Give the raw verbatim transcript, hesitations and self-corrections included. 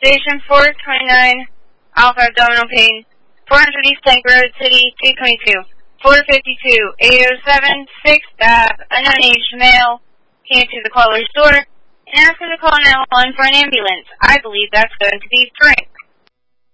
Station four twenty-nine, Alpha Abdominal Pain, four hundred East Tank Road, City, two twenty-two, four fifty-two, eight oh seven, sixth Avenue, unknown age male, came to the caller's door and asked him to call nine one one for an ambulance. I believe that's going to be Frank.